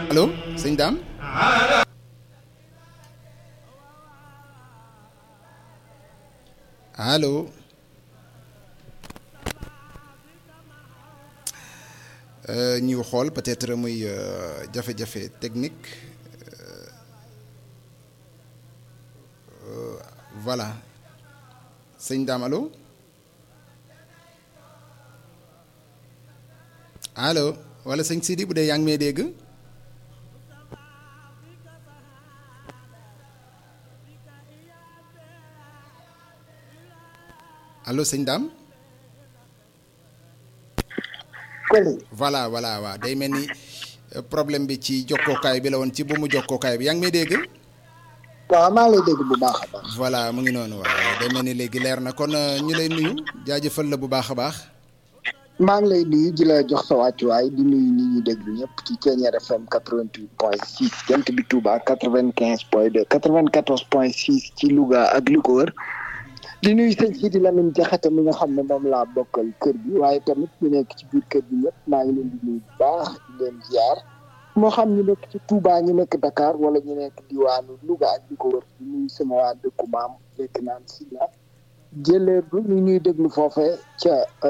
allo sëñ Dame allo ñu xool peut-être muy jafe-jafe technique voilà sëñ Dame allo allo wala sëñ Sidi bu dee yaa ngi may dégg allo sëñ Dame voilà waaw day mel ni problème bi ci jokkookaay bi la woon ci bu mu jokkookaay bi yaa ngi may dégg. waaw maa ngi lay dégg bu baax a baax. voilà mu ngi noonu waaw day mel ni léegi leer na kon ñu lay nuyu jaajëfal la bu baax a baax. maa ngi lay nuyu di la jox sa wàccuwaay di nuyu nit ñi déglu ñëpp ci Thiéniere FM 88.6 jant bi Touba 95.2 94.6 ci Louga ak li ko wër. di nuyu sëñ Sidi Lamine Diakhaté mi nga xam ne moom laa bokkal kër gi waaye tamit ñu nekk ci biir kër gi ñëpp maa ngi leen di nuyu bu baax di leen ziar moo xam ñu nekk ci Touba ñu nekk Dakar wala ñu nekk diwaanu Louga ak li ko wër di nuyu sama waa dëkku maam lekk naan si la jëleer bu ñu ñuy déglu foofee ca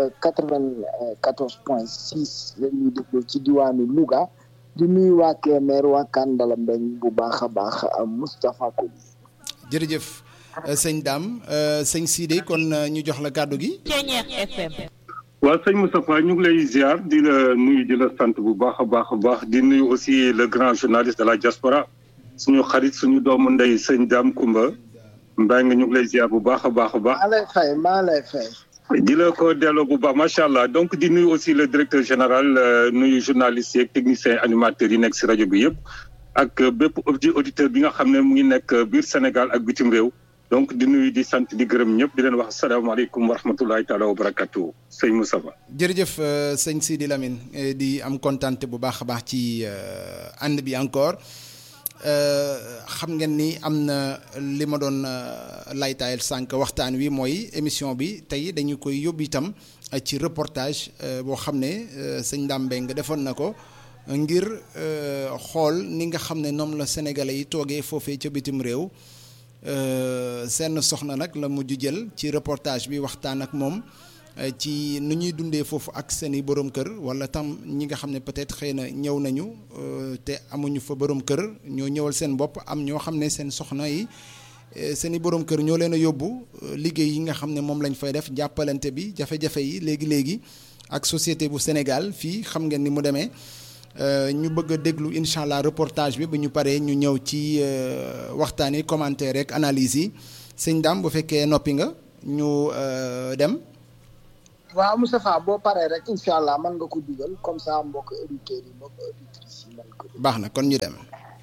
94.6 la ñuy déglu ci diwaanu Louga di nuyu waa Kébémer waa Kandala Mbeñ bu baax a baax Moustapha Kouli. jërëjëf sëñ Dame sëñ Sidi kon ñu jox la kàddu gi. Thiéniere FM. waaw sëñ Moustapha ñu ngi lay ziar di la nuyu di la sant bu baax a baax di nuyu aussi le grand journaliste de la diaspora suñu xarit suñu doomu ndey sëñ Dame Koumba Mbengue ñu ngi lay ziar bu baax a baax. maa lay fay. di la ko delloo bu baax macha allah donc di nuyu aussi le directeur général nuyu journalistes yeeg techniciens animateurs yi nekk si rajo bi yëpp ak bépp auditeur bi nga xam ne mu ngi nekk biir Sénégal ak bitim réew. donc di nuyu di sant di gërëm ñëpp di leen wax asalaamaaleykum wa rahmatulahi taala wa barakatu sëñ Moussa Ba. jërëjëf sëñ Sidi Lamine di am kontaan bu baax a baax ci ànd bi encore xam ngeen ni am na li ma doon laytaayal sànq waxtaan wi mooy émission bi tey dañu koy yóbbu itam ci reportage boo xam ne sëñ Dame Mbengue defoon na ko ngir xool ni nga xam ne ñoom la sénégalais yi toogee foofee ca bitim réew. seen soxna nag la mujj jël ci reportage bi waxtaan ak moom ci nu ñuy dundee foofu ak seeni borom kër wala tam ñi nga xam ne peut-être xëy na ñëw nañu te amuñu fa borom kër ñoo ñëwal seen bopp am ñoo xam ne seen soxna yi seeni borom kër ñoo leen a yóbbu liggéey yi nga xam ne moom lañ fay def jàppalante bi jafe-jafe yi léegi ak société bu Sénégal fii xam ngeen ni mu demee. ñu bëgg a déglu incha allah reportage bi bu ñu paree ñu ñëw ci waxtaan yi commentaire rek analyse yi sëñ Dame bu fekkee noppi nga ñu dem. waaw Moustapha boo paree rek incha allah mën nga ko dugal comme ça mbokk auditeurs yi mbokk auditrices yi mën ko. baax na kon ñu dem.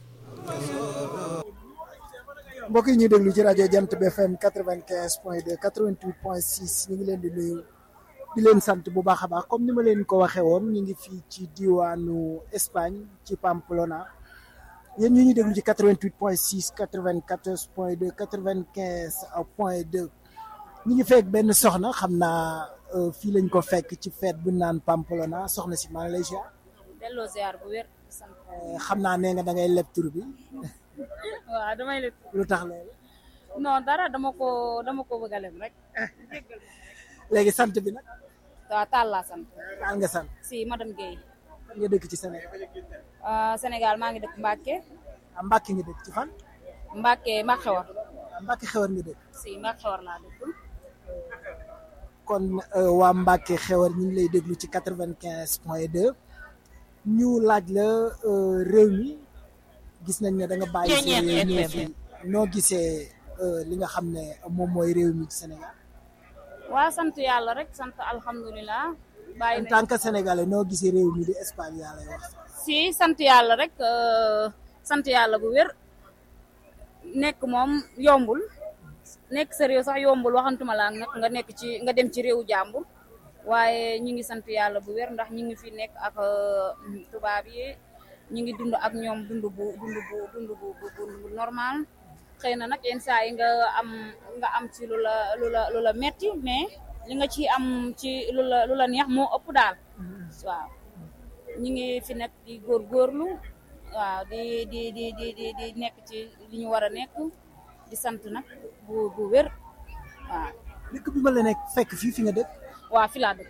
mbokk yi ñuy déglu ci rajo Jant bi FM 95.2 88.6 ñu ngi leen di nuyu. di leen sant bu baax a baax comme ni ma leen ko waxee woon ñu ngi fii ci diwaanu Espagne ci Pamplona yéen ñu ngi déglu ci 88.6 94.2 95.2 ñu ngi fekk benn soxna xam naa fii lañ ko fekk ci fête bu naan Pamplona soxna si maa ngi lay ziar. delloo ziar bu wér. xam naa nee nga da ngay leb tur bi. waaw damay leb. lu tax loolu. non dara dama ko bëgg a leb rek. léegi sant bi nag. waaw Tall laa sant. Tall nga sant. si madame Guèye. nga dëkk ci Sénégal. Sénégal maa ngi dëkk Mbacke. Mbacke nga dëkk ci fan. Mbacke xewar. Mbacke xewar nga dëkk. si Mbacke xewar laa dëkk. kon waa Mbacke xewar ñu ngi lay déglu ci 95.2 ñu laaj la réew mi gis nañ ne da nga bàyyi si réew mi fi noo gisee li nga xam ne moom mooy réew mi ci Sénégal. waa sant yàlla rek sant alhamdulilah. bàyyi en tant que sénégalais noo gisee réew mi di Espagne yaa lay wax. si sant yàlla rek sant yàlla bu wér nekk moom yombul nekk sa réew sax yombul waxantuma laa nag nga nekk ci nga dem ci réewu jàmbur waaye ñi ngi sant yàlla bu wér ndax ñi ngi fi nekk ak tubaab yi ñi ngi dund ak ñoom dund bu normal. xëy na nag yenn saa yi nga am ci lu la metti mais li nga ci am ci lu la neex moo ëpp daal waaw ñi ngi fi nag di góorgóorlu waaw di nekk ci li ñu war a nekk di sant nag bu wér waaw. dëkk bi ma la nekk fekk fi nga dëkk. waaw fi laa dëkk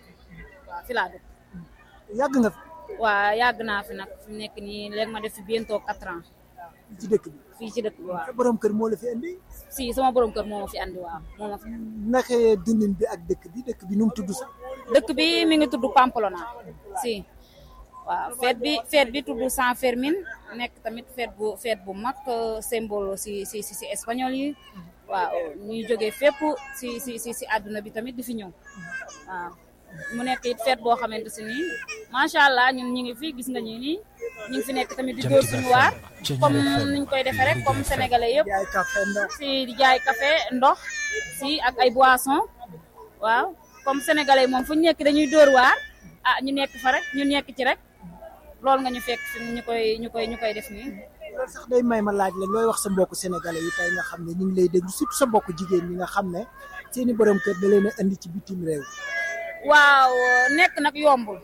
yàgg nga fi. waaw yàgg naa fi nag fi nekk nii léegi ma def fi bientôt 4 ans. ci dëkk bi. fii ci dëkk bi waaw. sa borom kër moo la fi andi. si sama borom kër moo ma fi andi waaw moo ma fi. naka dundin bi ak dëkk bi nu mu tudd sax. dëkk bi mi ngi tudd Pamplona si waaw fête bi tudd San Fermin nekk tamit fête bu mag symbole si espagnol yi waaw ñuy jógee fépp si àdduna bi tamit di fi ñëw waaw mu nekk it fête boo xamante si nii macha allah ñun ñi ngi fi gis nga ñu nii ñu ngi fi nekk tamit di dóor suñu waar comme niñ koy defee rek comme sénégalais yëpp si di jaay café ndox si ak ay boisson waaw comme sénégalais moom fu ñu nekk dañuy dóor waar ñu nekk fa rek ñu nekk ci rek loolu nga ñu fekk fi ñu koy def nii. loolu sax day may ma laaj la looy wax sa mbokku sénégalais yi tey nga xam ne ñu ngi lay déglu surtout sa mbokku jigéen ñi nga xam ne seeni borom kër da leen a indi ci bitim réew. waaw nekk nag yombul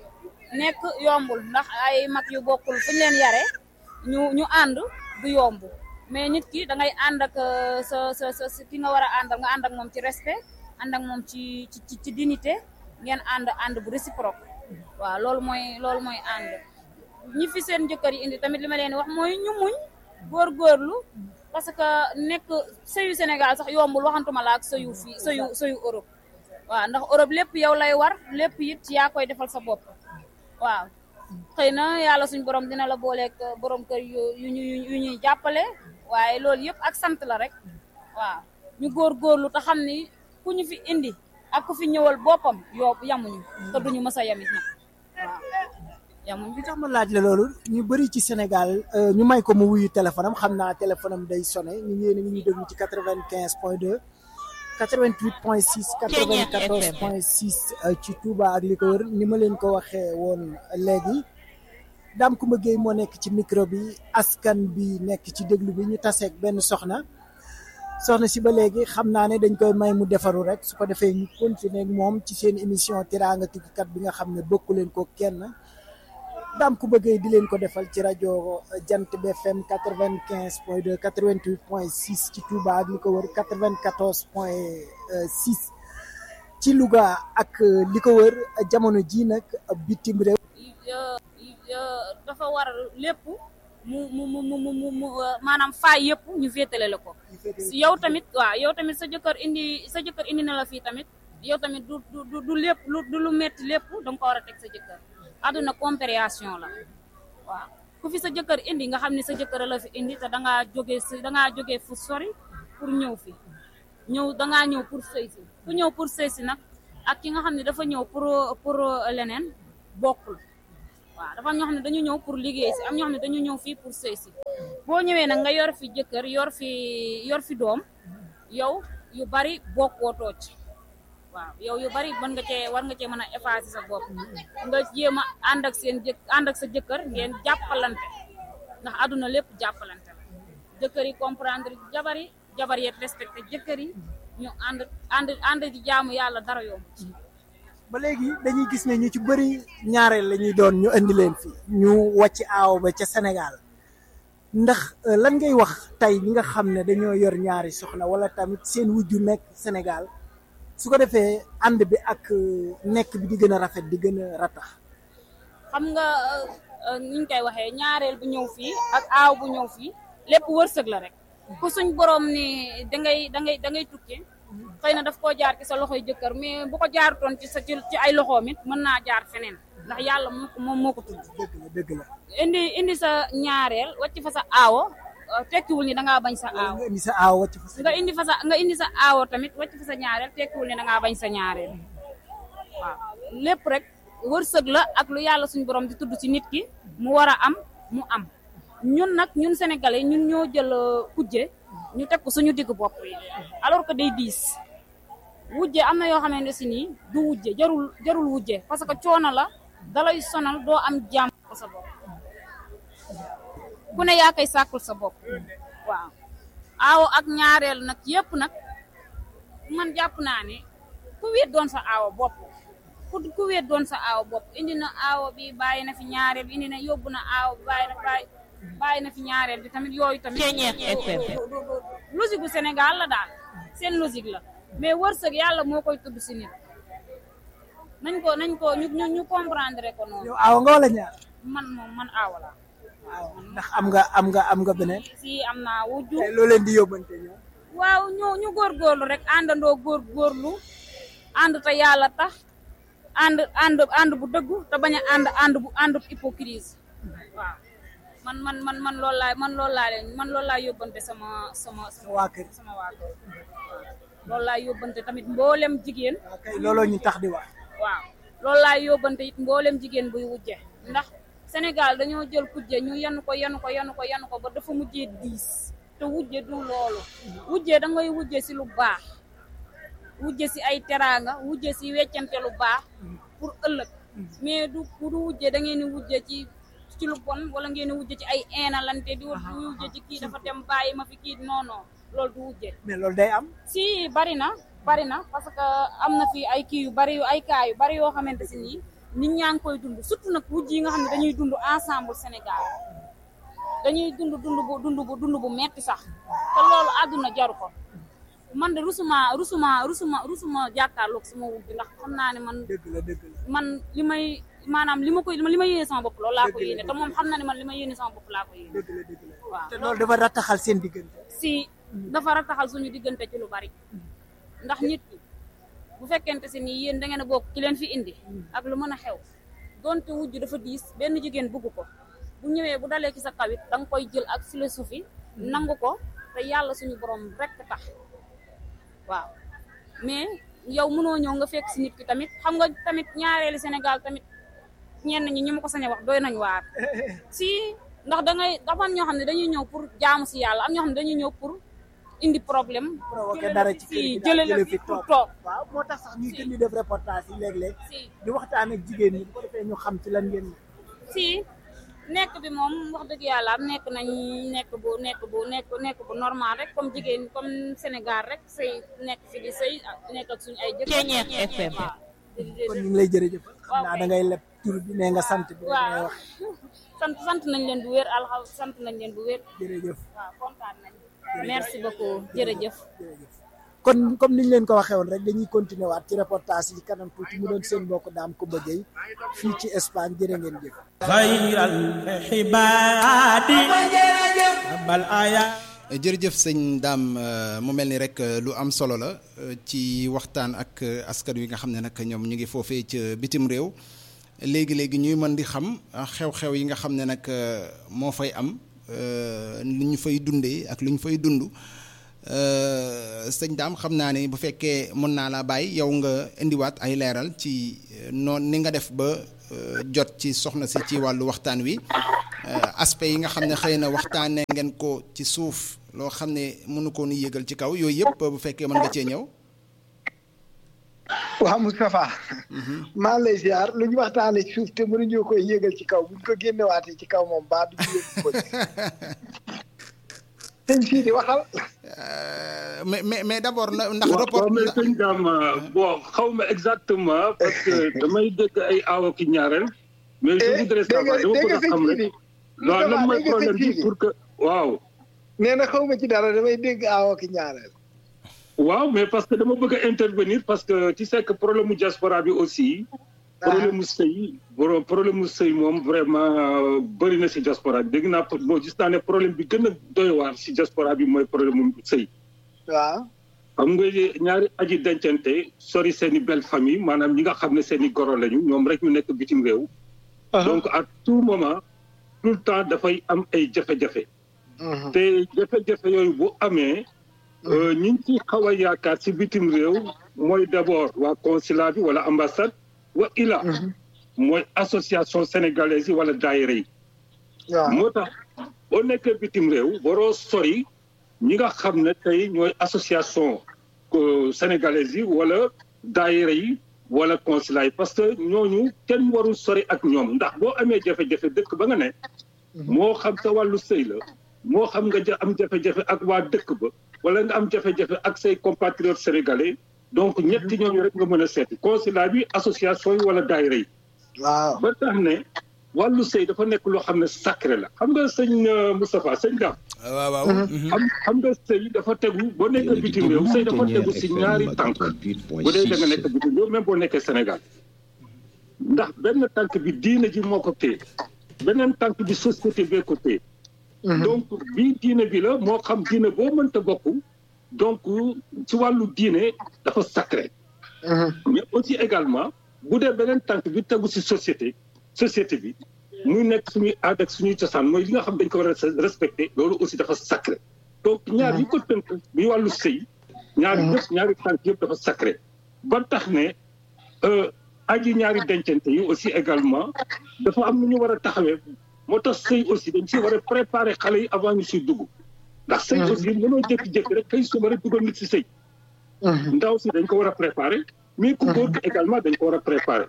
ndax ay mag yu bokkul fu ñu leen yare ñu ànd du yomb mais nit ki da ngay ànd ak sa ki nga war a àndal nga ànd ak moom ci respect ànd ak moom ci dignité ngeen ànd bu réciproque waaw loolu mooy ànd ñi fi seen jëkkër yi indi tamit li ma leen wax mooy ñu muñ góorgóorlu parce que nekk sëyu Sénégal sax yombul waxantuma la ak sëyu Europe waaw ndax Europe lépp yow lay war lépp it yaa koy defal sa bopp waaw xëy na yàlla suñ borom dina la booleeg borom kër yu ñuy jàppale waaye loolu yëpp ak sant la rek waaw ñu góorgóorlu te xam ni ku ñu fi indi ak ku fi ñëwal boppam yamuñu te duñu mës a yamit nag waaw yamuñu. li tax ma laaj la loolu ñu bëri ci Sénégal ñu may ko mu wuyu téléphone am xam naa téléphone am day sonné ñu ngi déglu ci 95.2 88.6 94.6 ci Touba ak li ko wër ni ma leen ko waxee woon léegi Dame Coumba Gueye moo nekk ci micro bi askan bi nekk ci déglu bi ñu taseeg benn soxna si ba léegi xam naa ne dañ koy may mu defaru rek su ko defee ñu continuer ak moom ci seen émission Teraanga Tukkikat bi nga xam ne bokku leen ko kenn Dame Coumba Gueye di leen ko defal ci rajo Jant bi FM 95.2 88.6 ci Touba ak li ko wër 94.6 ci Louga ak li ko wër jamono ji nag bitim réew. dafa war lépp mu maanaam faay yëpp ñu féetale la ko. yow tamit sa jëkkër indi na la fii tamit yow tamit du lépp du lu metti lépp danga ko war a teg sa jëkkër. àdduna compréhension la waaw ku fi sa jëkkër indi nga xam ne sa jëkkër la fi indi te dangaa jógee fu sori pour ñëw fi dangaa ñëw pour sëy si ku ñëw pour sëy si nag ak ki nga xam ne dafa ñëw pour leneen bokkul waaw dafa am ñoo xam ne dañu ñëw pour liggéey si am ñoo xam ne dañu ñëw fii pour sëy si boo ñëwee nag nga yor fi jëkkër yor fi doom yow yu bari bokkoo tooc waaw yow yu bari war nga cee mën a effacer sa bopp nga jéem a ànd ak sa jëkkër ngeen jàppalante ndax àdduna lépp jàppalante la jëkkër yi comprendre jabar yi respecté jëkkër yi ñu ànd di jaamu yàlla dara yomb ci ba léegi dañuy gis ne ñu ci bëri ñaareel la ñuy doon ñu indi leen fi ñu wàcc aaw ba ca Sénégal ndax lan ngay wax tey ñi nga xam ne dañoo yor ñaari soxna wala tamit seen wujju nekk Sénégal su ko defee ànd bi ak nekk bi di gën a rafet di gën a ratax. xam nga ni ñu koy waxee ñaareel bu ñëw fii ak aaw bu ñëw fii lépp wërsëg la rek ku suñ borom ni dangay tukki xëy na daf koo jaar ci sa loxoy jëkkër mais bu ko jaarutoon ci ay loxoom it mën naa jaar feneen ndax yàlla moo ko tudd. dëgg la indi sa ñaareel wàcc fa sa aawo tekkiwul ni dangaa bañ sa aawo. nga indi sa aawo wàcc fa sa. nga indi sa aawo tamit wàcc fa sa ñaareel tekkiwul ni dangaa bañ sa ñaareel waaw lépp rek wërsëg la ak lu yàlla suñu borom di tudd ci nit ki mu war a am mu am ñun sénégalais ñun ñoo jël kujje ñu teg ko suñu digg bopp yi alors que day diis wujje am na yoo xamante si nii du wujje jarul wujje parce que coono la dalay sonal doo am jàmm ko sa bopp ku ne yaa koy sàkkul sa bopp waaw aawo ak ñaareel nag yépp nag man jàpp naa ne ku wéet doon sa aawo bopp ku wéet doon sa aawo bopp indi na aawo bi bàyyi na fi ñaareel bi indi na yóbbu na aawo bi bàyyi bàyyi na fi ñaareel bi tamit yooyu tamit logique bu Sénégal la daal seen logique la mais wërsëg yàlla moo koy tudd si nit nañ ko ñu comprendre ko noonu. yow aaw nga wala ñaar. man aaw la. waaw ndax am nga beneen. si am naa wujju. loo leen di yóbbante ñoom. waaw ñu góorgóorlu rek àndandoo góorgóorlu ànd te yàlla tax ànd bu dëggu te bañ a ànd bu hypocrisie waaw man loolu laa yóbbante sama waa kër loolu laa yóbbante tamit mboolem jigéen. kay looloo ñu tax di wax. waaw loolu laa yóbbante it mboolem jigéen buy wujje ndax Sénégal dañoo jël kujje ñu yanu ko ba dafa mujjee diis te wujje du loolu wujje da ngay wujje si lu baax wujje si ay teraanga wujje si weccante lu baax pour ëllëg mais du wujje da ngeen di wujje ci lu bon wala ngeen di wujje ci ay eenalante di wujje ci kii dafa dem bàyyi ma fi kii non loolu du wujje. mais loolu day am. si bari na parce que am na fi ay kii yu bari ay cas yu bari yoo xamante si nii nit ñaa ngi koy dund surtout nag wujj yi nga xam ne dañuy dund ensemble Sénégal dañuy dund bu metti sax te loolu àdduna jaru ko man de rusuma jàkkaarloog sama wujj ndax xam naa ne man. dëgg la man li ma yéene sama bopp loolu laa ko yéene te moom xam na ne man li ma yéene sama bopp laa ko yéene. dëgg la waaw te loolu dafa rattaxal seen diggante. si dafa rattaxal suñu diggante ci lu bari ndax nit ki bu fekkente si nii yéen da ngeen a bokk ci leen fi indi ak lu mën a xew donte wujj dafa diis benn jigéen bugg ko bu ñëwee bu dalee ci sa kawit da nga koy jël ak philosophie nangu ko te yàlla suñu borom rek tax waaw mais yow mënoo ñëw nga fekk si nit ki tamit xam nga tamit ñaareelu Sénégal tamit ñenn ñi ma ko sañ a wax doy nañ waar si ndax dafa am ñoo xam ne dañuy ñëw pour jaamu si yàlla am ñoo xam ne dañuy ñëw pour indi problème. provoqué dara ci kër gi jëlee fi toog. waaw moo tax sax ñuy gën di def reportage yi léeg-léeg. di waxtaan ak jigéen ñi bu ko defee ñu xam ci lan ngeen. si nekk bi moom wax dëgg yàlla nekk bu normal rek comme jigéen comme Sénégal rek sëy nekk fi di sëy nekk ak suñu ay jëkkër. kon ñu ngi lay jërëjëf. xam naa da ngay leb tur bi nee nga sant bi. waaw sant nañ leen bu wér sant nañ leen bu wér. jërëjëf waaw kontaan nañ. merci beaucoup jërëjëf. kon comme niñ leen ko waxee woon rek dañuy continuer waat ci reportage yi kanam tuuti mu doon seen mbokk Dame Coumba Gueye fii ci Espagne jërë ngeen jëf. xayral xibaadi bal aya. jërëjëf sëñ Dame mu mel ni rek lu am solo la ci waxtaan ak askan wi nga xam ne nag ñoom ñu ngi foofee ca bitim réew léegi ñuy mën di xam xew-xew yi nga xam ne nag moo fay am. lu ñu fay dundee ak lu ñu fay dund sëñ Dame xam naa ne bu fekkee mën naa laa bàyyi yow nga indiwaat ay leeral ci noonu ni nga def ba jot ci soxna si ci wàllu waxtaan wi aspect yi nga xam ne xëy na waxtaanee ngeen ko ci suuf loo xam ne mënu ko ni yëgal ci kaw yooyu yëpp bu fekkee mën nga cee ñëw. waaw Moustapha maa ngi lay ziar lu ñu waxtaanee ci suuf te mënuñu koy yéegal ci kaw buñ ko génnewaatee ci kaw moom baa duñu yëg ko sëñ fii di waxal mais d'abord ndax rapport mais sëñ Dame bon xaw ma exactement parce que damay dégg ay aawo ki ñaareel mais je voudrais savoir dama bëgg a xam rek waaw lan mooy problème bi pour que waaw nee na xaw ma ci dara damay dégg aawo ki ñaareel waaw mais parce que dama bëgg a intervenir parce que tu sais que problème mu diaspora bi aussi. problème mu sëy moom vraiment bëri na si diaspora bi dégg naa boo gis naa ne problème bi gën a doy waar si diaspora bi mooy problème mu sëy. waaw. xam nga ñaari aji dencante sori seen i belle famille maanaam ñi nga xam ne seen i goro lañu ñoom rek ñu nekk bitim réew. donc à tout moment tout le temps dafay am ay jafe-jafe. te jafe-jafe yooyu bu amee. ñi ci xaw a yaakaar ci bitim réew mooy d'abord waa consulat bi wala ambassade wa ila mooy association sénégalaise yi wala daayira yi moo tax boo nekkee bitim réew waroo sori ñi nga xam ne tey ñooy association sénégalaise yi wala daayira yi wala consulat yi parce que ñooñu kenn warul sori ak ñoom ndax boo amee jafe-jafe dëkk ba nga ne moo xam sa wàllu sëy la moo xam nga am jafe-jafe ak waa dëkk ba wala nga am jafe-jafe ak say compatriotes sénégalais donc ñetti ñooñu rek nga mën a seeti consulat bi association yi wala daayira yi. waaw ba tax ne wàllu sëy dafa nekk loo xam ne sacré la xam nga sëñ Moustapha sëñ Dame. waaw waaw. xam nga sëy dafa tegu boo nekkee bitim réew sëy dafa tegu si ñaari tànk bu dee da nga nekk bitim réew même boo nekkee Sénégal ndax benn tànk bi diine ji moo ko téye beneen tànk bi société bee ko téye. donc bii diine bi la moo xam diine boo mënta bokk donc ci wàllu diine dafa sacré. mais aussi également bu dee beneen tànk bi tegu si société bi muy nekk suñuy aada ak suñuy cosaan mooy li nga xam dañ ko war a respecté loolu aussi dafa sacré donc ñaar yi ko tënk bi wàllu sëy ñaari tànk yëpp dafa sacré ba tax ne aji ñaari dencante yi aussi également dafa am lu ñu war a taxawee moo tax sëy aussi dañ si war a préparer xale yi avant ñu siy dugg ndax sëy aussi mënoo jékki-jékki rek kay suba rek dugal nit si sëy ndaw si dañ ko war a préparer mais ku góor gi également dañ ko war a préparer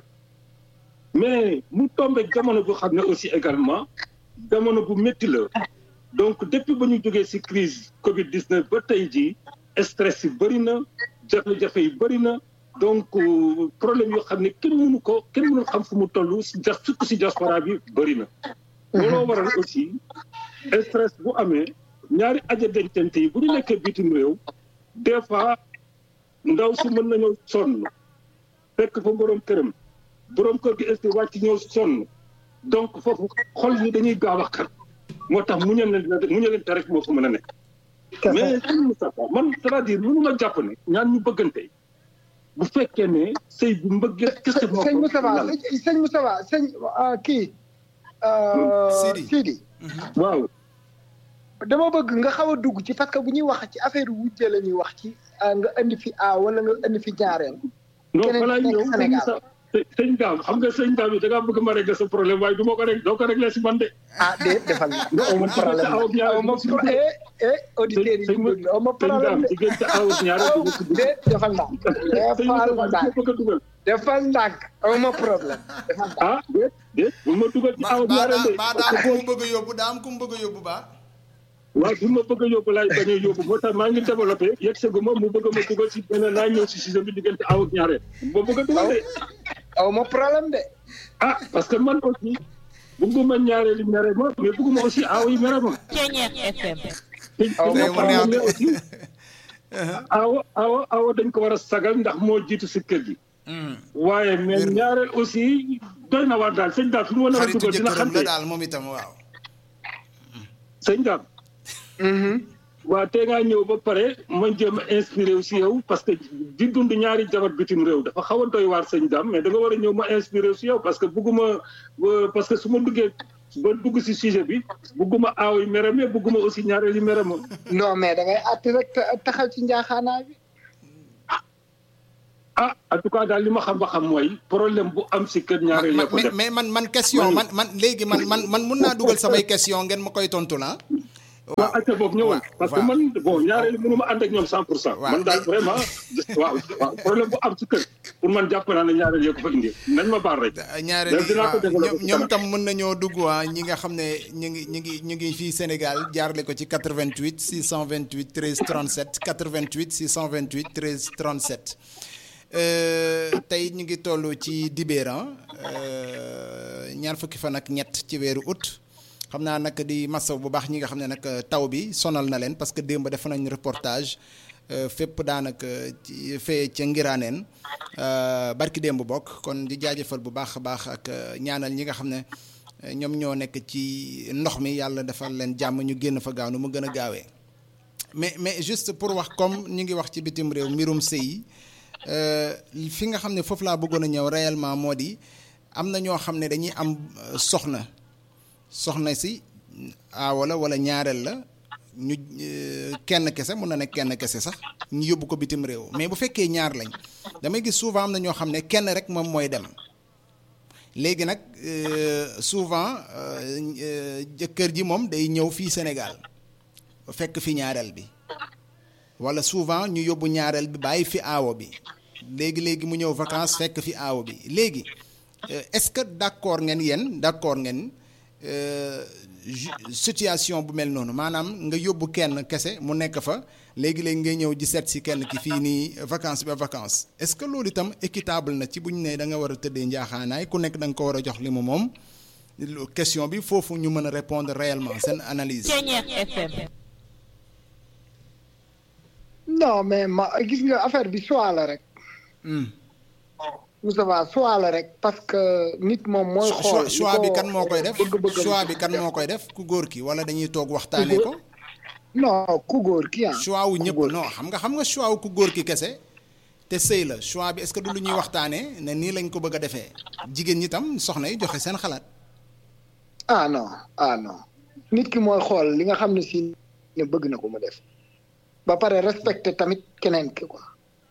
mais mu tombé jamono bu xam ne aussi également jamono bu métti la donc depuis ba ñu jógee si crise Covid 19 ba tey jii stress yi bëri na jafe-jafe yi bëri na donc problème yoo xam ne kenn mënu xam fu mu toll surtout si diaspora bi bëri na. looloo waral aussi stress bu amee ñaari aja dencante yi bu ñu nekkee bitim réew des fois ndaw si mën nañoo sonn fekk fa borom kër gi est wàcc ñëw sonn donc foofu xol yi dañuy gaaw a xar moo tax mu ñëleen te rek moo fa mën a nekk. mais sëñ Moustapha man c'est-à-dire mënu ma jàpp ne ñaan ñu bëggante bu fekkee ne sëy bu mbëggee kese moo ko. sëñ Moustapha kii. Sidi. waaw. dama bëgg nga xaw a dugg ci parce que bu ñuy wax ci affaire wujje la ñuy wax ci nga indi fi wala nga indi fi ñaareel. non balaa ñëw sëñ Dame xam nga sëñ Dame yi da ngaa bëgg ma régler sa problème waaye du ma ko régler doo ko régler si man de. déet defal naa. aw ma problème auditeurs yi ñu déglu aw ma problème de. déet defal naa. defal ndànk aw ma problème. déet bu ma dugal ci aw ñaareel de. daa am ku mu bëgg a yóbbu daa am ku mu bëgg a yóbbu baa. waaw bi ma bëgg a yóbbu laay bañ a yóbbu moo tax maa ngi développé yegg segu ma mu bëgg ma dugal si benn naa ñëw si système bi diggante aw ak ñaareel ma bëgg a dugal de. aw ma problème de. parce que man aussi bëgguma ñaareel yi mere ma mais bëgguma aussi aw yi mere ma. awa dañ ko war a sagal ndax moo jiitu si kër gi. waaye mais ñaareel aussi doy na waar daal sëñ daal fu mu mën a dugal dina xam ne daal moom itam waaw. sëñ daal. waaw tey ngaa ñëw ba pare ma jéem a inspiré aussi yow parce que di dund ñaari jabar bitim réew dafa xaw a doy waar sëñ Dame mais da nga war a ñëw ma inspiré aussi yow parce que parce que su ma duggee ba dugg si sujet bi bugguma aaw yi mere mais bugguma aussi ñaareel yi mere ma. non mais da ngay àtt rek taxaw ci njaaxaanaay bi. en tout cas daal li ma xam ba xam mooy problème bu am si kër ñaareel ya ko def mais man question man léegi man mun naa dugal samay question ngeen ma koy tontu la. waaw acca boobu ñëwal parce que man bon ñaareel mënu ma ànd ak ñoom 100%. man daal vraiment waaw problème bu am ci kër pour man jàpp naa ne ñaareel yoo ko fa indi nañ ma baal rek. ñaareel ñoom tam mën nañoo dugg ñi nga xam ne ñu ngi fii Sénégal jaarale ko ci 88 628 13 37 88 628 13 37 tey ñu ngi toll ci dibéer ñaar fukki fan ak ñett ci weeru août. xam naa nag di masaw bu baax ñi nga xam ne nag taw bi sonal na leen parce que démb def nañ reportage fépp daanaka ci fee ca Ngiraaneen barki démb bokk kon di jaajëfal bu baax a baax ak ñaanal ñi nga xam ne ñoom ñoo nekk ci ndox mi yàlla defal leen jàmm ñu génn fa gaaw nu mu gën a gaawee mais juste pour wax comme ñu ngi wax ci bitim réew mbirum sëy fi nga xam ne foofu laa bëggoon a ñëw réellement moo di am na ñoo xam ne dañuy am soxna si wala ñaareel la ñu kenn kese mun na nekk kenn kese sax ñu yóbbu ko bitim réew mais bu fekkee ñaar lañ damay gis souvent am na ñoo xam ne kenn rek moom mooy dem léegi nag souvent jëkkër ji moom day ñëw fii Sénégal fekk fi ñaareel bi wala souvent ñu yóbbu ñaareel bi bàyyi fi aawo bi léegi mu ñëw vacances fekk fi aawo bi léegi est-ce que d'accord ngeen situation bu mel noonu maanaam nga yóbbu kenn kese mu nekk fa léegi ngay ñëw ji seet si kenn ki fii nii vacances ba vacances est-ce que loolu itam équitable na ci bu ñu nee da nga war a tëddee njaaxaanaay ku nekk da nga ko war a jox li mu moom question bi foofu ñu mën a répondre réellement seen analyse. non mais ma gis nga affaire bi choix la rek. Moustapha choix la rek parce que nit moom mooy. xool choix bi kan moo koy def choix bi kan moo koy def ku góor ki wala dañuy toog waxtaanee ko. non ku góor ki ah. choix wu ñëpp non xam nga choix wu ku góor ki kese te sëy la choix bi est-ce que du lu ñuy waxtaanee ne nii lañ ko bëgg a defee jigéen ñi tam soxna yi joxe seen xalaat. ah non nit ki mooy xool li nga xam ne si ne bëgg na ko mu def ba pare respecter tamit keneen ki quoi.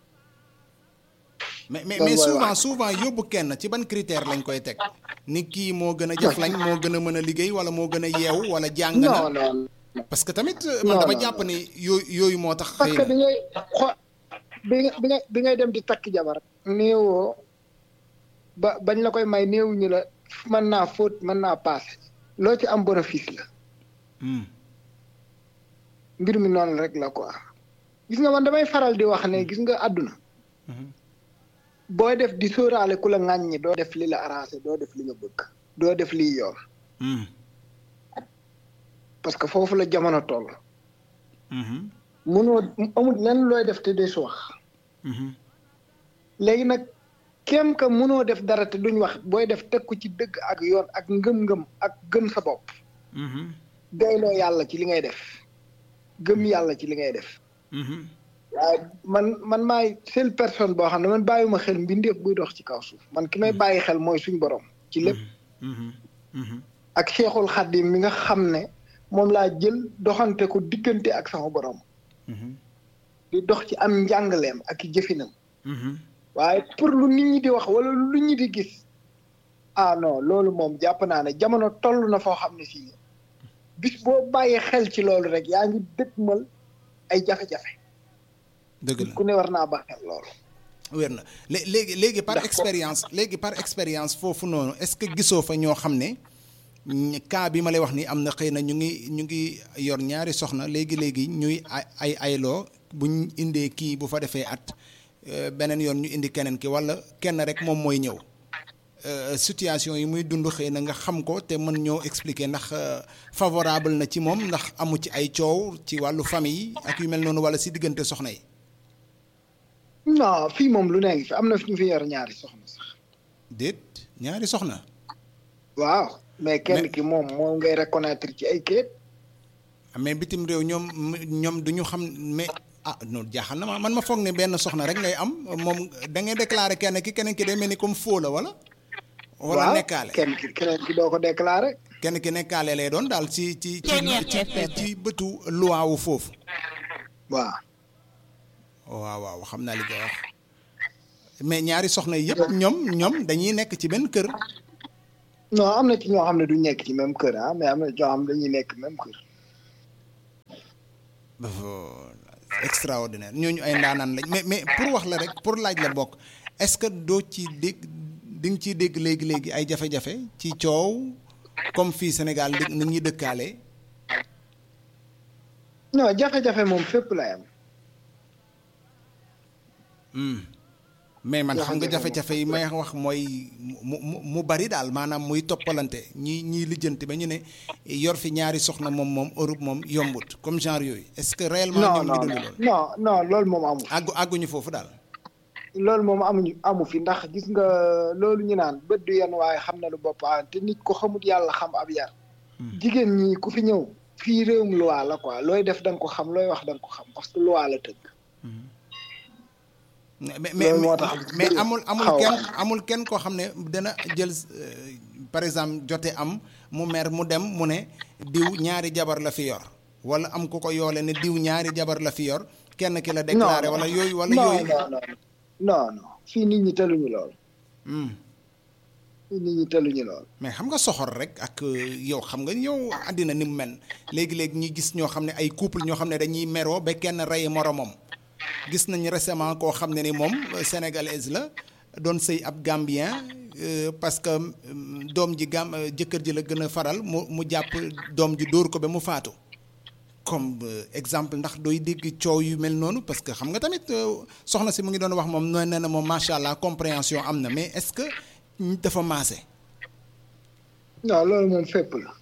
mais souvent yóbbu kenn ci ban critère lañ koy teg ni kii moo gën a jaflañ moo gën a mën a liggéey wala moo gën a yeewu wala jàng na. non parce que tamit man dama jàpp ni yooyu moo tax. parce que bi ngay dem di takk jabar néewoo bañ la koy may néewuñu la mën naa fóot mën naa paase loo ci am bénéfice la. mbir mi noonu rek la quoi. gis nga man damay faral di wax ne gis nga àdduna. booy def di sóoraale ku la ŋàññi doo def li la arrangé doo def li nga bëgg doo def liy yoon. parce que foofu la jamono toll. mënoo amul lenn looy def te des wax. léegi nag kéem ka mënoo def dara te duñ wax booy def teg ko ci dëgg ak yoon ak ngëm-ngëm ak gëm sa bopp. doyloo yàlla ci li ngay def. gëm yàlla ci li ngay def. waaye man maay seule personne boo xam ne man bàyyiwuma xel mbindeef buy dox ci kaw suuf man ki may bàyyi xel mooy suñ borom ci lépp. ak Cheikhul Khadim mi nga xam ne moom laa jël doxante ko diggante ak sama borom. di dox ci am njàngaleem ak i jëfinam. waaye pour lu nit ñi di wax wala lu nit ñi di gis. ah non loolu moom jàpp naa ne jamono toll na foo xam ne fii bis boo bàyyee xel ci loolu rek yaa ngi dëkkmal ay jafe-jafe. dëgg la ku ne war naa ba xel loolu. wér na léegi par expérience foofu noonu est-ce que gisoo fa ñoo xam ne cas bi ma lay wax ni am na xëy na ñu ngi yor ñaari soxna léegi ñuy ayloo buñ indee kii bu fa defee at beneen yoon ñu indi keneen ki walla kenn rek moom mooy ñëw situation yi muy dund xëy na nga xam ko te mën ñoo expliquer ndax favorable na ci moom ndax amu ci ay coow ci wàllu famille ak yu mel noonu walla si diggante soxna yi. non fii moom lu nekk fi am na fi ñu fi yor ñaari soxna sax. déet ñaari soxna. waaw mais kenn ki moom moo ngay reconnaître ci ay kayit. mais bitim réew ñoom du ñu xam mais non jaaxal na man ma foog ne benn soxna rek ngay am moom da ngay déclarer keneen ki day mel ni comme faux la wala. wala nekkaale keneen ki doo ko déclarer. kenn ki nekkaale lay doon daal ci bëtu loi wu foofu. waaw xam naa li nga wax mais ñaari soxna yëpp ñoom dañuy nekk ci benn kër. non am na ci ñoo xam ne duñ nekk ci même kër mais am na ñoo xam dañuy nekk même kër. extraordinaire ñooñu ay ndaanaan lañ mais pour wax la rek pour laaj la bokk est-ce que doo ci dégg di nga ciy dégg léegi ay jafe-jafe ci coow comme fii Sénégal nit ñi dëkkaale. non jafe-jafe moom fépp lay am. mais man xam nga jafe-jafe yi may wax mooy mu bari daal maanaam muy toppalante ñi lijjanti ba ñu ne yor fi ñaari soxna moom Europe moom yombut comme genre yooyu est-ce que réellement ñoom ñu dund loolu non loolu moom amu fi àgguñu foofu daal loolu moom amu fi ndax gis nga loolu ñu naan bët du yenn waaye xam na lu bopp te nit ko xamut yàlla xam ab yar jigéen ñi ku fi ñëw fii réewum loi la quoi looy def da nga ko xam looy wax da nga ko xam parce que loi la tëgg mais amul kenn koo xam ne dana jël par exemple jote am mu mer mu dem mu ne diw ñaari jabar la fi yor wala am ku ko yoole ne diw ñaari jabar la fi yor kenn ki la déclaré wala yooyu non fii nit ñi tëluñu lool fii nit ñi tëluñu lool mais xam nga soxor rek ak yow xam nga yow àddina ni mu mel léegi ñi gis ñoo xam ne ay couple ñoo xam ne dañuy meroo ba kenn rey moromam gis nañ récemment koo xam ne ni moom sénégalaise la doon sëy ab gambien parce que doom ji jëkkër ji la gën a faral mu jàpp doom ji dóor ko ba mu faatu comme exemple ndax dooy dégg coow yu mel noonu parce que xam nga tamit soxna si mu ngi doon wax moom nee na moom macha allah compréhension am na mais est-ce que dafa maase. non loolu moom fépp la.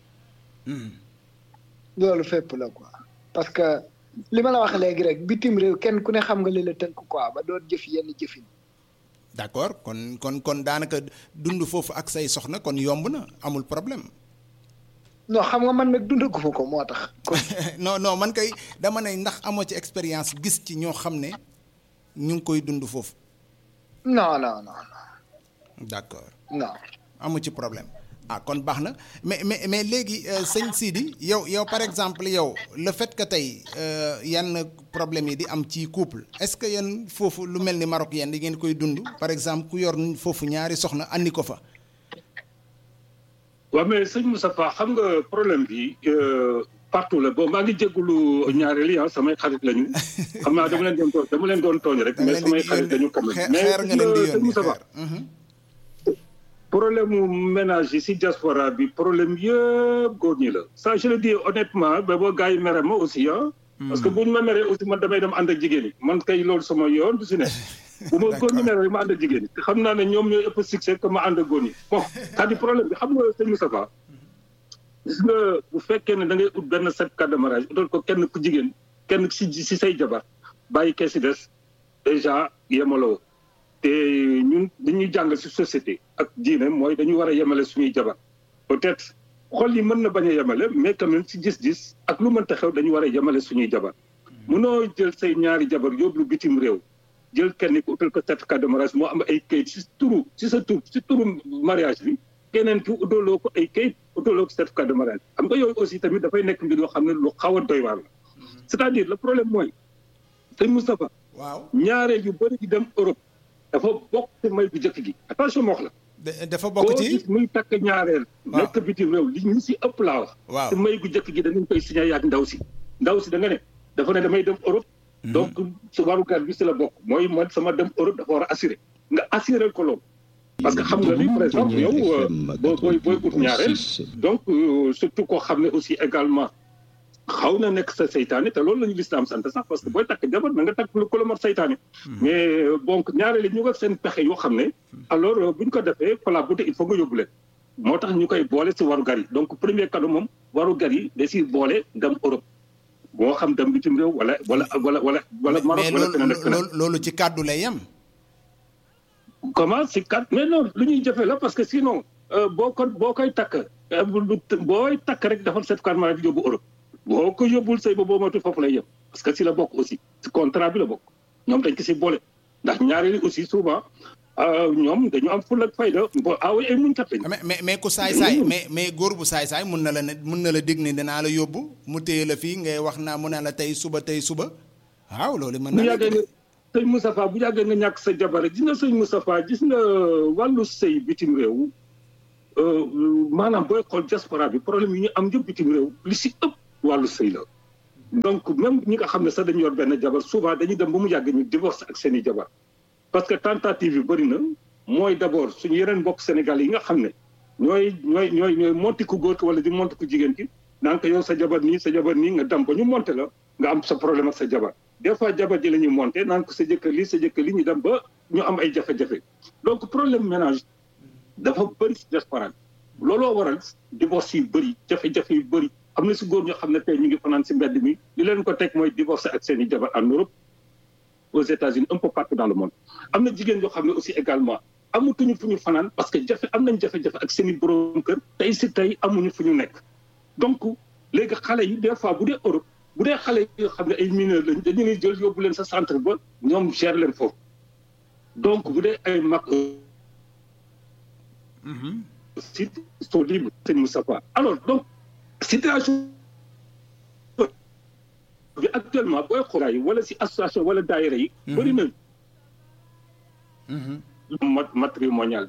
loolu fépp la quoi parce que li ma la wax léegi rek bitim réew kenn ku ne xam nga li la tënk quoi ba doon jëf yenn jëfin. d'accord kon daanaka dund foofu ak say soxna kon yomb na amul problème. non xam nga man nag dundaguma ko moo tax. non man kay dama ne ndax amoo ci expérience gis ci ñoo xam ne ñu ngi koy dund foofu. non. d'accord. non. amu ci problème. ah kon baax na mais léegi sëñ Sidi yow par exemple yow le fait que tey yenn problème yi di am ci couple est-ce que yéen foofu lu mel ni Maroc yéen di ngeen koy dund par exemple ku yor foofu ñaari soxna andi ko fa. waaw mais sëñ Moustapha xam nga problème bi partout la bon maa ngi jégalu ñaareel yi samay xarit lañu xam naa dama leen doon tooñ rek mais samay xarit lañu quand même mais xeer nga leen di sëñ Moustapha problème mu ménage yi si diaspora bi problème yëpp góor ñi la ça je le dis honnêtement ba boo gars yi mere ma aussi parce que buñ ma meree aussi man damay dem ànd ak jigéen ñi man kay loolu sama yoon du si ne bu ma góor ñi mere ma ànd ak jigéen ñi te xam naa ne ñoom ñooy ëpp succès que ma ànd ak góor ñi bon c'est-à-dire problème bi xam nga sëñ Moustapha gis nga bu fekkee ne da ngay ut benn certificat de mariage utal ko kenn ku jigéen kenn si say jabar bàyyi kee si des déjà yemaloo te ñun dañuy jàng ci société ak diine mooy dañu war a yemale suñuy jabar peut-être xol yi mën na bañ a yemale mais quand même ci gis-gis ak lu mënta xew dañu war a yemale suñuy jabar mënoo jël say ñaari jabar yóbbu bitim réew jël kenn ku utal ko certificat de mariage moo am ay kayit ci turu mariage bi keneen ki utaloo ko ay kayit utaloo ko certificat de mariage xam nga yooyu aussi tamit dafay nekk mbir yoo xam ne lu xaw a doy waar la c'est-à-dire le problème mooy sëñ Moustapha waaw ñaareel yu bëri di dem Europe dafa bokk ci may bu njëkk gi attention ma wax la. dafa bokk ci gis muy takk ñaareel. nekk bitim réew li ñu si ëpp laa wax. waaw ci may bu njëkk gi dañu koy signé ak ndaw si da nga ne dafa ne damay dem Europe. donc su warugar bi si la bokk mooy man sama dem Europe dafa war a assuré nga assuré ko loolu. parce que xam nga ni par exemple yow booy ut ñaareel donc surtout koo xam ne aussi également. xaw na nekk sa saytaane te loolu la ñu lislaam sant sax parce que booy takk jabar na nga takk lu ko la mat saytaane mais donc ñaareel ñu nga seen pexe yoo xam ne alors bu ñu ko defee fala bu il faut nga yóbbu leen moo tax ñu koy boole si waru gar yi donc premier cadeau moom waru gar yi da si boole dem Europe boo xam dem bitim réew wala Maroc wala feneen ak feneen loolu ci kàddu lay yem comment si kàddu mais non lu ñuy jafe la parce que sinon boo koy takk booy takk rek defal certificat de mariage yóbbu Europe boo ko yóbbul sëy ba boo matul foofu lay yem parce que si la bokk aussi si contrat bi la bokk ñoom dañ ko si boole ndax ñaareel aussi souvent ñoom dañu am ful ak fayda aw ay muñ kat lañ. mais ku saay-saay mais góor bu saay-saay mun na la dig ne danaa la yóbbu mu téye la fii ngay wax naa mu ne la tey suba waaw loolu mën na la sëñ Moustapha bu yàggee nga ñàkk sa jabar gis nga sëñ Moustapha gis nga wàllu sëy bitim réew maanaam booy xool diaspora bi problème yi ñu am yëpp bitim réew li si ëpp wàllu sëy la donc même ñi nga xam ne sax dañu yor benn jabar souvent dañuy dem ba mu yàgg ñu divorce ak seen i jabar parce que tentative yu bëri na mooy d'abord suñu yeneen mbokk Sénégal yi nga xam ne ñooy monti ku góor ki wala di monti ku jigéen ki donc yow sa jabar nii nga dem ba ñu monté la nga am sa problème ak sa jabar des fois jabar ji la ñuy monté naan ko sa jëkkër lii ñu dem ba ñu am ay jafe-jafe donc problème ménage dafa bëri si diaspora looloo waral divorce yu bëri jafe-jafe yu bëri am na si góor ñoo xam ne tey ñu ngi fanaan si mbedd mi li leen ko teg mooy divorce ak seen i jabar en Europe aux États-Unis un peu partout dans le monde am na jigéen yoo xam ne aussi également amatuñu fu ñu fanaan parce que am nañ jafe-jafe ak seen i borom kër tey amuñu fu ñu nekk donc léegi xale yi des fois bu dee Europe bu dee xale yoo xam ne ay mineurs lañ dañu leen jël yóbbu leen sa centre ba ñoom gère leen foofu donc bu dee ay mag aussi sont libres sëñ Moustapha alors donc situation bi actuellement booy xoolaay wala si association wala daayira yi bëri na matrimonial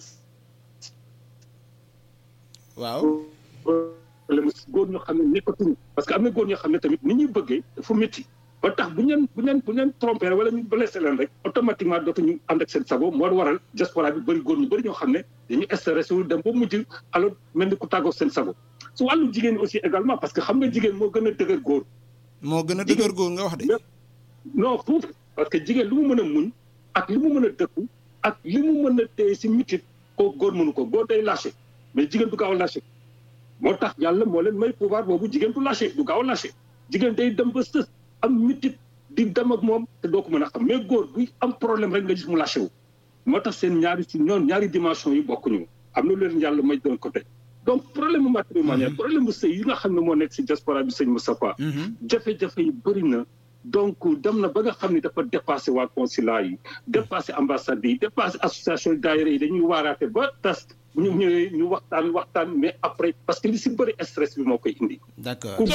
waaw góor ñoo xam ne nekkatuñu parce que am na góor ñoo xam ne tamit ni ñuy bëggee dafa métti ba tax bu ñu leen trompé wala ñu blessé leen rek automatiquement dootuñu ànd ak seen sago moo waral diaspora bi bëri góor ñu bëri ñoo xam ne dañu stressé wu dem ba mujj alors mel ni ku tàggoo seen sago su wàllu jigéen ñi aussi également parce que xam nga jigéen moo gën a dëgër góor. moo gën a dëgër góor nga wax de. non foofu parce que jigéen lu mu mën a muñ ak li mu mën a dëkku ak li mu mën a téye si mitit ko góor mënu ko góor day lâché mais jigéen du gaaw a lâché moo tax yàlla moo leen may pouvoir boobu jigéen du lâché du gaaw a lâché jigéen day dem ba sës am mitit di dem ak moom te doo ko mën a xam mais góor buy am problème rek nga gis mu lâché wu moo tax seen ñaari dimension yi bokkuñu am na leen yàlla may d'un côté donc problème mu matrimonial problème mu sëy yi nga xam ne moo nekk si diaspora bi sëñ Moustapha jafe-jafe yi bëri na donc dem na ba nga xam ne dafa dépassé waa consulat yi dépassé ambassade yi dépassé association daayira yi dañuy waaraate ba tas ñu ñëwee ñu waxtaan mais après parce que li si bëri stress bi moo koy indi. d'accord ku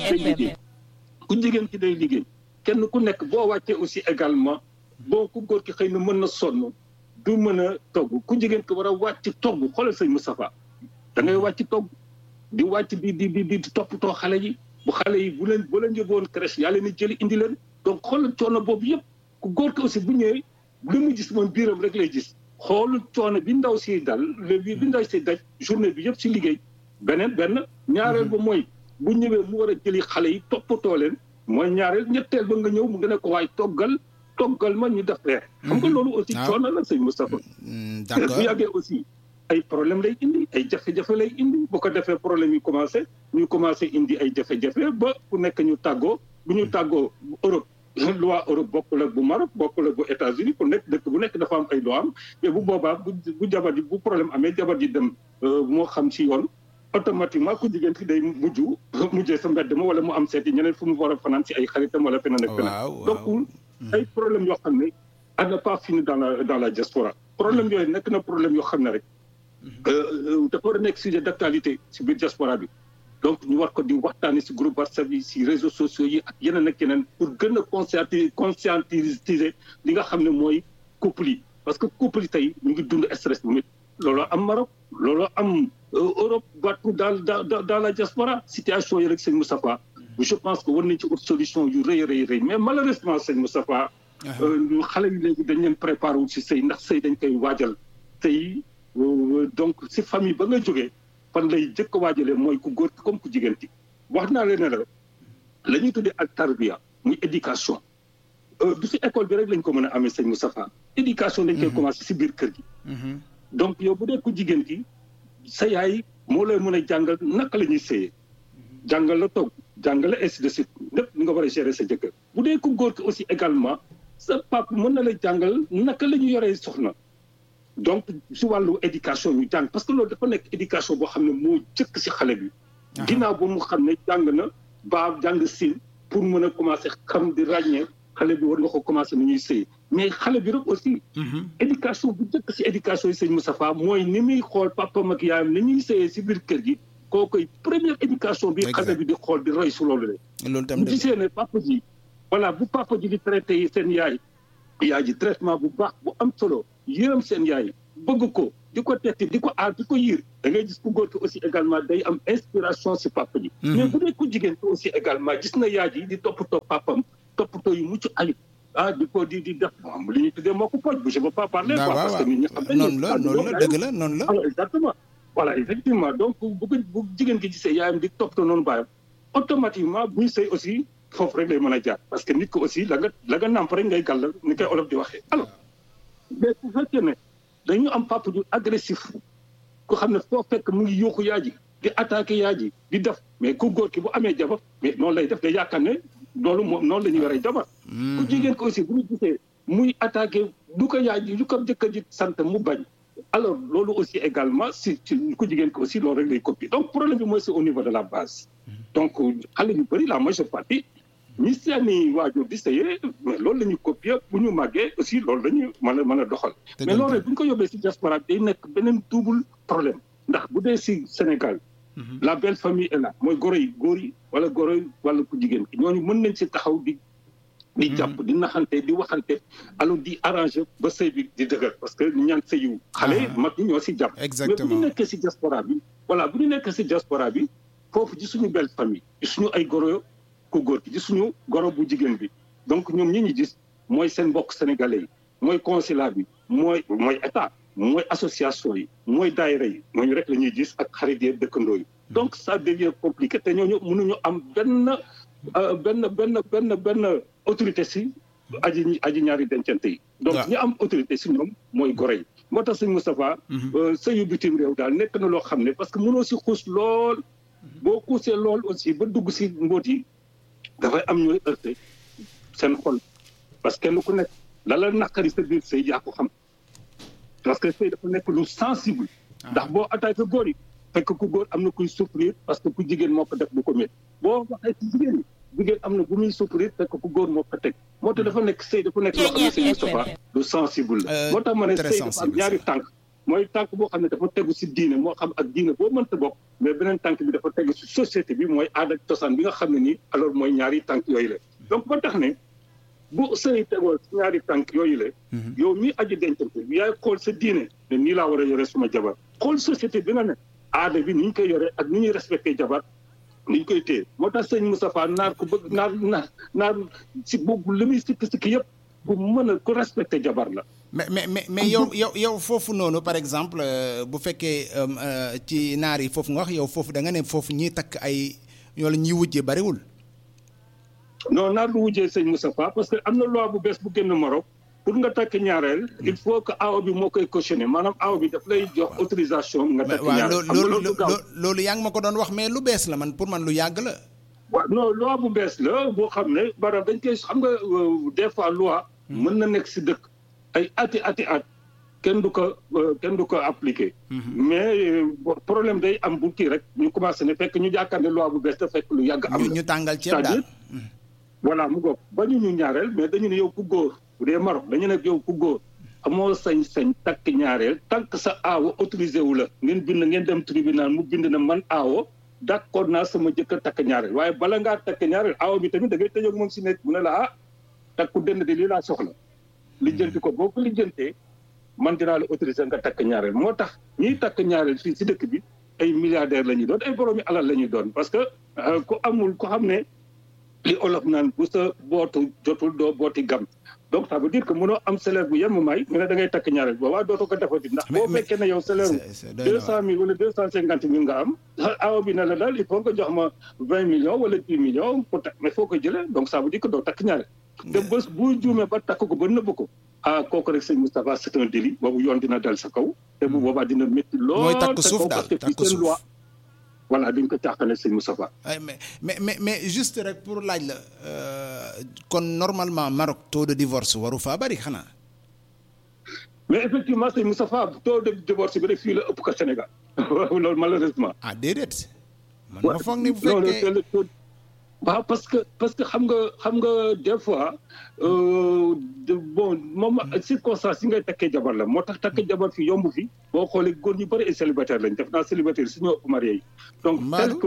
jigéen ki day liggéey kenn ku nekk boo wàccee aussi également boo ku góor ki xëy na mën na sonn du mën a togg ku jigéen ki war a wàcc togg xoolal sëñ Moustapha da ngay wàcc togg di wàcc di toppatoo xale yi bu xale yi bu leen yóbbuwoon crèche yaa leen di jëli indi leen donc xoolal coono boobu yëpp ku góor ki aussi bu ñëwee li mu gis moom biiram rek lay gis. xool coono bi ndaw si dal bi ndaw si daj journée bi yëpp si liggéey benn ñaareel ba mooy bu ñëwee mu war a jëli xale yi toppatoo leen mooy ñaareel ñetteel ba nga ñëw mu gën a ko waay toggal ma ñu def reer xam nga loolu aussi coono la sëñ Moustapha bu yàggee aussi ay problème lay indi ay jafe-jafe lay indi bu ko defee problème yi ñu commencé indi ay jafe-jafe ba ku nekk ñu tàggoo bu ñu tàggoo Europe loi Europe bokkul ak bu Maroc bokkul ak bu États-Unis ku nekk dëkk bu nekk dafa am ay loi am mais bu boobaa bu jabar ji bu problème amee jabar ji dem moo xam ci yoon automatiquement ku jigéen ki day mujjee sa mbedd ma wala mu am seeti ñeneen fu mu war a fanaan si ay xaritam wala feneen ak feneen donc ay problème yoo xam ne à ne pas fini dans la diaspora problème yooyu nekk na problème yoo xam ne rek dafa war a nekk sujet d'actualité si biir diaspora bi donc ñu war ko di waxtaanee si groupe WhatsApp yi si réseaux sociaux yi ak yeneen ak yeneen pour gën a conscientiser li nga xam ne mooy couple yi parce que couple yi tey ñu ngi dund stress bu métti looloo am Maroc looloo am Europe partout dans la diaspora situation yi rek sëñ Moustapha je pense que war nañ ci autre solution yu rëy mais malheureusement sëñ Moustapha xale yi léegi dañ leen préparé wu si sëy ndax sëy dañ koy waajal sëy donc si famille ba nga jógee fan lay jëkk a waajalee mooy ku góor ki comme ku jigéen ki wax naa leen ne la ñuy tuddee ak tarbiya muy éducation du si école bi rek lañ ko mën a amee sëñ Moustapha éducation dañ koy commencé si biir kër gi donc yow bu dee ku jigéen ki sa yaay moo lay mën a jàngal naka la ñuy sëyee jàngal la togg jàngal la ainsi de suite lépp ni nga war a gérer sa jëkkër bu dee ku góor ki aussi également sa papa mën na la jàngal naka la ñu yoree soxna donc si wàllu éducation ñu jàng parce que loolu dafa nekk éducation boo xam ne moo jëkk si xale bi ginnaaw ba mu xam ne jàng na ba jàng siin pour mën a commencer xam di ràññee xale bi war nga ko commencer ni ñuy sëy mais xale bi rek aussi éducation bu jëkk si éducation yi sëñ Moustapha mooy ni muy xool papam ak yaayam ni ñuy sëyee si biir kër gi kookoy première éducation bi xale bi di xool di roy su loolu le bu gisee ne papa ji voilà bu papa ji di traité seen yaay ji traitement bu baax bu am solo yërëm seen yaay bëgg ko di ko tetti di ko aar di ko yiir da ngay gis ku góor ki aussi également day am inspiration si papa ji mais bu dee ku jigéen ki aussi également gis na yaay ji di toppatoo papam toppatoo yu mucc ayib di ko di def moom li ñuy tuddee moo ko pooj bu je veux pas parler quoi parce que nit ñi xam noonu la dëgg la noonu la exactement voilà effectivement donc bu jigéen ki gisee yaayam di toppatoo noonu baayam automatiquement buy sëy aussi foofu rek lay mën a jaar parce que nit ko aussi la nga nàmp rek ngay gàll ni koy olof di waxee alors mais bu fekkee ne dañu am papa ju agressif ko xam ne foo fekk mu ngi yóoxu yaa ji di attaqué yaa ji di def mais ku góor ki bu amee jabar mais noonu lay def day yaakaar ne loolu moom noonu la ñuy waree jabar ku jigéen ko aussi bu ñu gisee muy attaqué du ko yaay ji du ko jëkkër ji sant mu bañ alors loolu aussi également si ku jigéen ko aussi loolu rek lay copier donc problème bi mooy c'est au niveau de la base donc xale yu bëri la majeure partie ñi seeni waajur di sëyee mais loolu la ñuy copier bu ñu màggee aussi loolu la ñuy mën a doxal mais loolu rek bu ñu ko yóbbee si diaspora day nekk beneen double problème ndax bu dee si Sénégal la belle famille est là mooy góor yi wala góor yi wala ku jigéen ki ñooñu mën nañ si taxaw di jàpp di naxante di waxante alors di arranger ba sëy bi di dëgër parce que ñu ñaan sëyu xale mag ñi ñoo si jàpp mais bu ñu nekkee si diaspora bi voilà bu ñu nekkee si diaspora bi foofu ci suñu belle famille ci suñu ay goro ku góor ki ci suñu goro bu jigéen bi donc ñoom ñi ñu gis mooy seen mbokk sénégalais yi mooy consulat bi mooy état mooy association yi mooy daayira yi ñooñu rek la ñuy gis ak xarit yi dëkkandoo yi donc ça devient compliqué te ñooñu mënuñu am benn autorité si aji ñaari dencante yi donc ñi am autorité si ñoom mooy goro yi moo tax sëñ Moustapha sëyu bitim réew daal nekk na loo xam ne parce que mënoo si xuus lool boo poussé lool aussi ba dugg si mbóot yi dafay am ñooy heurté seen xol parce que kenn ku nekk la la naqari sa biir sëy yaa ko xam parce que sëy dafa nekk lu sensible ndax boo attaqué góor yi fekk ku góor am na kuy souffrir parce que ku jigéen moo ko def bu ko métti boo waxee ci jigéen am na bu muy souffrir fekk ku góor moo ko teg moo tax dafa nekk sëy dafa nekk loo xam ne sëy Moustapha lu sensible la moo tax ma ne sëy dafa am ñaari tànk mooy tànk boo xam ne dafa tegu si diine moo xam ak diine boo mënta bokk mais beneen tànk bi dafa tegu si société bi mooy aada ak cosaan bi nga xam ne nii alors mooy ñaari tànk yooyu la donc ba tax ne bu sëy tegoo si ñaari tànk yooyu la yow mi aji dencante yaay xool sa diine ne nii laa war a yore suma jabar xool société bi nga ne aada bi ni ñu koy yore ak ni ñuy respecté jabar ni ñu koy téye moo tax sëñ Moustapha naar ko bëgg naar si boobu li muy sikki yëpp bu mën a ko respecté jabar la mais yow foofu noonu par exemple bu fekkee ci naar yi foofu nga wax yow foofu da nga ne foofu ñiy takk ay wala ñiy wujjee bariwul non naar lu wujjee sëñ Moustapha parce que am na loi bu bees bu génn Maroc pour nga takk ñaareel il faut que aaw bi moo koy cautionné maanaam aaw bi daf lay jox autorisation nga takk ñaareel loolu yaa ngi ma ko doon wax mais lu bees la man pour man lu yàgg la waaw non loi bu bees la boo xam ne maanaam dañ koy xam nga des fois loi mën na nekk si dëkk ay ati at kenn du ko appliqué mais problème day am bu kii rek ñu commencé ne fekk ñu jàkkaar ne loi bu bees da fekk lu yàgg am ñu tàngal ceeb daal voilà mu goog ba ñu ñaareel mais dañu ne yow ku góor bu dee Maroc dañu ne yow ku góor amoo sañ-sañ takk ñaareel tant que sa aawo autorisé wu la ngeen dem tribunal mu bind na man aawo d'accord naa sama jëkkër takk ñaareel waaye bala ngaa takk ñaareel aawo bi tamit da ngay tëjoog moom si nekk mu ne la takku dënd de lii laa soxla lijjanti ko boo ko lijjantee man dinaa la autorisé nga takk ñaareel moo tax ñiy takk ñaareel fii si dëkk bi ay milliardaires la ñuy doon ay boroomi alal la ñuy doon parce que ku xam ne li olof naan bu sa bootu jotul doo booti gam donc ça veut dire que mënoo am salaire bu yem may nga ne da ngay takk ñaareel boobaa dootoo ko defati ndax boo fekkee ne yow salaire 200 000 wala 250 000 nga am awa bi ne la daal il faut nga jox ma 20 millions wala 10 millions pour takk mais foo ko jëlee donc ça veut dire que doo takk ñaareel te bés bu juumee ba takk ko ba nëbb ko kooku rek sëñ Moustapha c'est un délit boobu yoon dina dal sa kaw te bu boobaa dina métti lool mooy takk suuf daal takk suuf voilà dañ ko caaxaane sëñ Moustapha mais juste rek pour laaj la kon normalement Maroc taux de divorce waru faa bari xanaa mais effectivement sëñ Moustapha taux de divorce bi rek fii la ëpp ko Sénégal loolu malheureusement déedéet man ma foog ni bu fekkee waaw parce que xam nga des fois bon moom circonstance yi ngay takkee jabar la moo tax takk jabar fi yomb fi boo xoolee góor ñu bëri ay célibataire lañ def naa célibataire si ñoo ëpp marié yi donc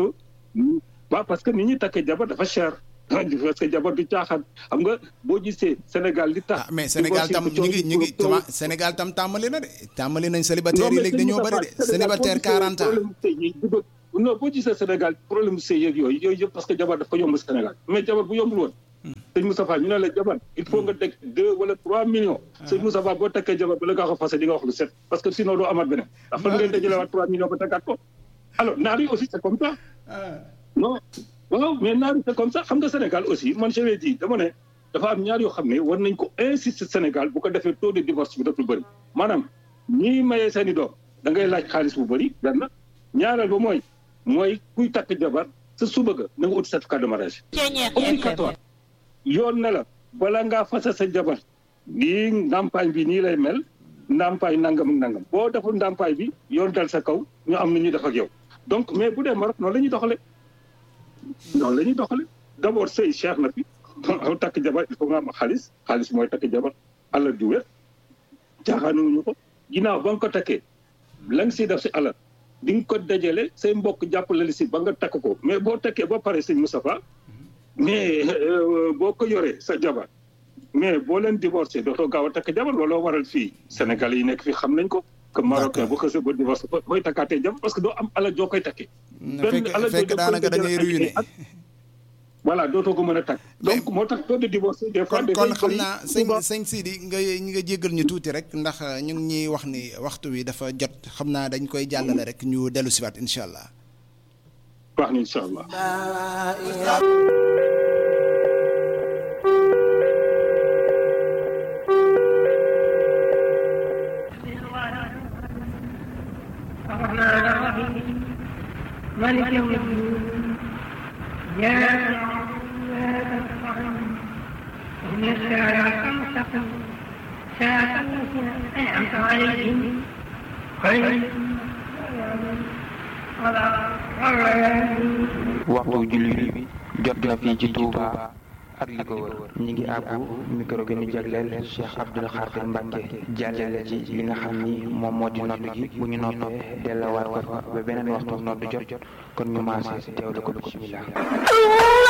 parce que nit ñi takkee jabar dafa cher parce que jabar du caaxaan xam nga boo gisee Sénégal li tax mais Sénégal tam ñu ngi Sénégal tam tàmbali na de tàmbali nañ célibataire yi léegi dañoo bëri de célibataire 40 ans non boo gisee Sénégal problème mu sëy yooyu yëpp parce que jabar dafa yomb Sénégal mais jabar bu yombul woon sëñ Moustapha ñu ne la jabar il faut nga teg 2 wala 3 millions sëñ Moustapha boo tekkee jabar ba la nga ko fase di nga wax lu set parce que sinon doo amaat beneen ndax fan ngeen dajale waat 3 millions ba teggaat ko alors naar yi aussi c'est comme ça non waaw mais naar yi c'est comme ça xam nga Sénégal aussi man je l'ai dit dama ne dafa am ñaar yoo xam ne war nañ ko insister Sénégal bu ko defee taux de divorce bi dootul bëri maanaam ñiy mayee seen i doom da ngay laaj xaalis bu bëri benn ñaareel ba mooy kuy takk jabar sa suba ga na nga ut certificat de mariage obligatoire yoon na la bala ngaa fasa sa jabar nii ndàmpaay bi nii lay mel ndàmpaay nangam ak nangam boo deful ndàmpaay bi yoon dal sa kaw ñu am na ñuy def ak yow donc mais bu dee Maroc noonu la ñuy doxale d'abord sëy cher na fi takk jabar il faut nga am xaalis mooy takk jabar alal ju wér caaxaanuñu ko ginnaaw ba nga ko takkee la nga siy def si alal di nga ko dajale say mbokk jàppale si ba nga takk ko mais boo takkee ba pare sëñ Moustapha mais boo ko yoree sa jabar mais boo leen divorcé dootoo gaaw a takk jabar looloo waral fii Sénégal yi nekk fii xam nañ ko que Marocain bu xasee ba divorcé booy takkaatee jabar parce que doo am alal joo koy takkee fekk daanaka da ngay ruiné voilà dootoo ko mën a takk donc moo tax taux de divorce des fois kon xam naa sëñ Sidi nga jéggal ñu tuuti rek ndax ñu ngi ñuy wax ni waxtu wi dafa jot xam naa dañ koy jàllale rek ñu dellu siwaat incha allah baax na incha allah مالك يوم الدين الصراط المستقيم صراط الذين أنعمت عليهم غير waxtu julli bi jot na fii ci Touba ak li ko wër ñi ngi àbbu micro bi ñu jagleel Cheikh Abdoul Khadir Mbacke jàllale ci li nga xam ni moom moo di nodd gi bu ñu noppee delluwaat ko fa ba beneen waxtu nodd jot kon ñu maase teewlu ko bismillah